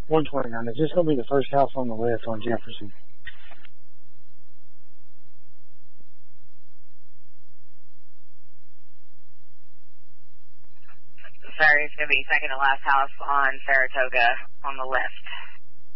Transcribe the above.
129. Is this going to be the first house on the left on Jefferson? Sorry, it's going to be second to last house on Saratoga on the left.